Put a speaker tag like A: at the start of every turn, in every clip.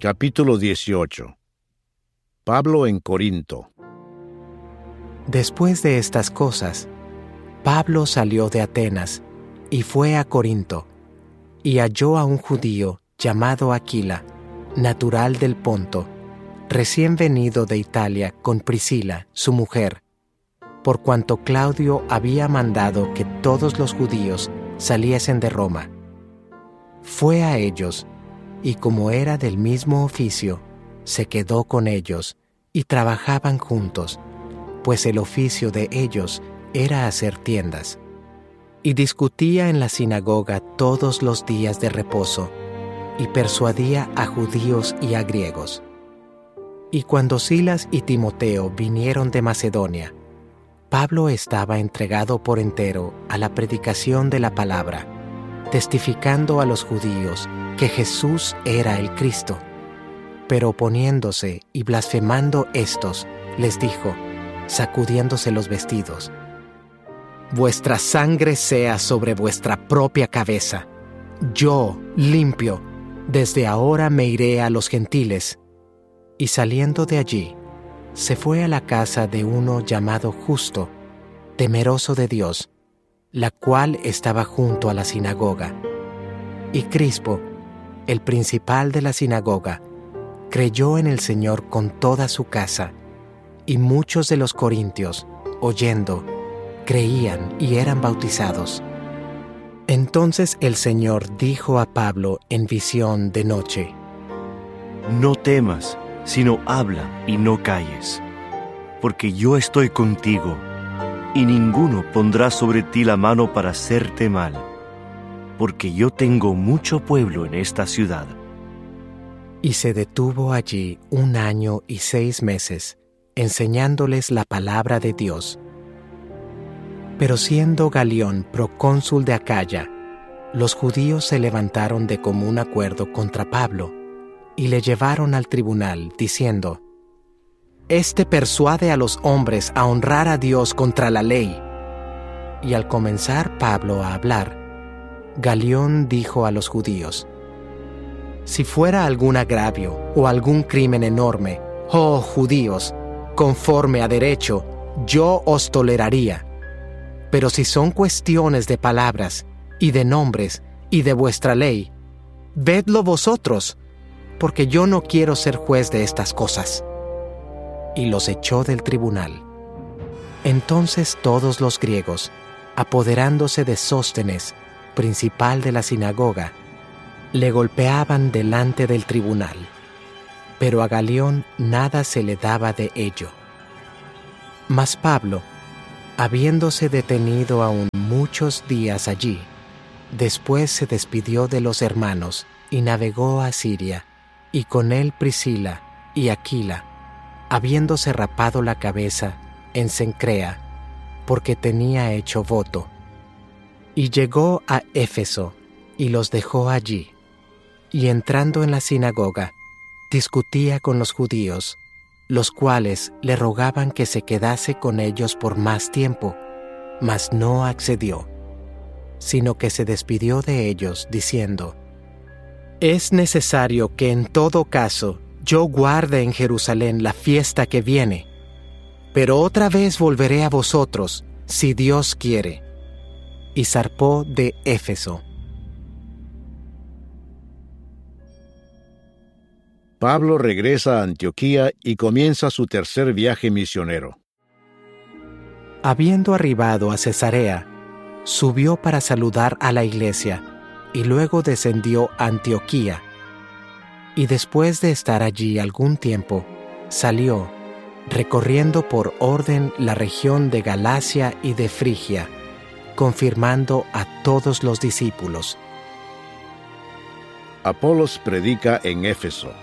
A: Capítulo 18. Pablo en Corinto.
B: Después de estas cosas, Pablo salió de Atenas y fue a Corinto, y halló a un judío llamado Aquila, natural del Ponto, recién venido de Italia con Priscila, su mujer, por cuanto Claudio había mandado que todos los judíos saliesen de Roma. Fue a ellos, y como era del mismo oficio, se quedó con ellos, y trabajaban juntos, pues el oficio de ellos era hacer tiendas. Y discutía en la sinagoga todos los días de reposo, y persuadía a judíos y a griegos. Y cuando Silas y Timoteo vinieron de Macedonia, Pablo estaba entregado por entero a la predicación de la palabra, testificando a los judíos que Jesús era el Cristo. Pero oponiéndose y blasfemando éstos, les dijo, sacudiéndose los vestidos: «Vuestra sangre sea sobre vuestra propia cabeza. Yo, limpio, desde ahora me iré a los gentiles». Y saliendo de allí, se fue a la casa de uno llamado Justo, temeroso de Dios, la cual estaba junto a la sinagoga. Y Crispo, el principal de la sinagoga, creyó en el Señor con toda su casa, y muchos de los corintios, oyendo, creían y eran bautizados. Entonces el Señor dijo a Pablo en visión de noche:
C: «No temas, sino habla y no calles, porque yo estoy contigo, y ninguno pondrá sobre ti la mano para hacerte mal, porque yo tengo mucho pueblo en esta ciudad».
B: Y se detuvo allí 1 año y 6 meses, enseñándoles la palabra de Dios. Pero siendo Galión procónsul de Acaya, los judíos se levantaron de común acuerdo contra Pablo, y le llevaron al tribunal, diciendo: «Este persuade a los hombres a honrar a Dios contra la ley». Y al comenzar Pablo a hablar, Galión dijo a los judíos: «Si fuera algún agravio o algún crimen enorme, oh judíos, conforme a derecho, yo os toleraría. Pero si son cuestiones de palabras, y de nombres, y de vuestra ley, vedlo vosotros, porque yo no quiero ser juez de estas cosas». Y los echó del tribunal. Entonces todos los griegos, apoderándose de Sóstenes, principal de la sinagoga, le golpeaban delante del tribunal, pero a Galión nada se le daba de ello. Mas Pablo, habiéndose detenido aún muchos días allí, después se despidió de los hermanos y navegó a Siria, y con él Priscila y Aquila, habiéndose rapado la cabeza en Cencrea, porque tenía hecho voto. Y llegó a Éfeso, y los dejó allí, y entrando en la sinagoga, discutía con los judíos, los cuales le rogaban que se quedase con ellos por más tiempo, mas no accedió, sino que se despidió de ellos, diciendo: «Es necesario que en todo caso yo guarde en Jerusalén la fiesta que viene, pero otra vez volveré a vosotros, si Dios quiere». Y zarpó de Éfeso.
A: Pablo regresa a Antioquía y comienza su tercer viaje misionero.
B: Habiendo arribado a Cesarea, subió para saludar a la iglesia, y luego descendió a Antioquía. Y después de estar allí algún tiempo, salió, recorriendo por orden la región de Galacia y de Frigia, confirmando a todos los discípulos.
A: Apolos predica en Éfeso.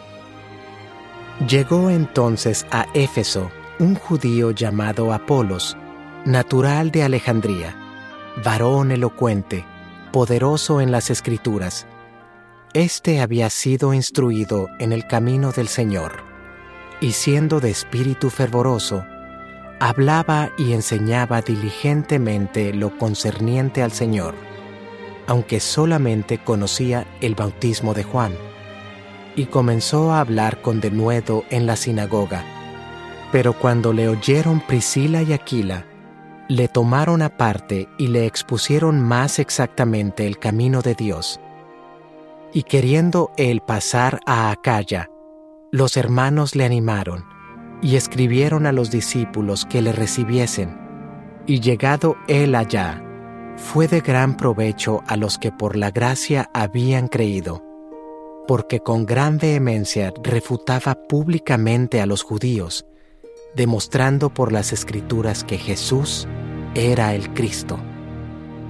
B: Llegó entonces a Éfeso un judío llamado Apolos, natural de Alejandría, varón elocuente, poderoso en las Escrituras. Este había sido instruido en el camino del Señor, y siendo de espíritu fervoroso, hablaba y enseñaba diligentemente lo concerniente al Señor, aunque solamente conocía el bautismo de Juan. y comenzó a hablar con denuedo en la sinagoga. Pero cuando le oyeron Priscila y Aquila, le tomaron aparte y le expusieron más exactamente el camino de Dios. Y queriendo él pasar a Acaya, los hermanos le animaron y escribieron a los discípulos que le recibiesen. Y llegado él allá, fue de gran provecho a los que por la gracia habían creído, porque con gran vehemencia refutaba públicamente a los judíos, demostrando por las Escrituras que Jesús era el Cristo.